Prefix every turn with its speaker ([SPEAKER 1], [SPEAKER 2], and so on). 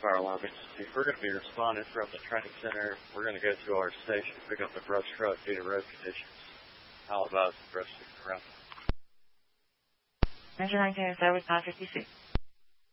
[SPEAKER 1] Fire Alarm Institute. We're going to be responding from the training center. We're going to go to our station, pick up a brush truck due to road conditions. I'll advise the brush around.
[SPEAKER 2] Measure 9 with 556.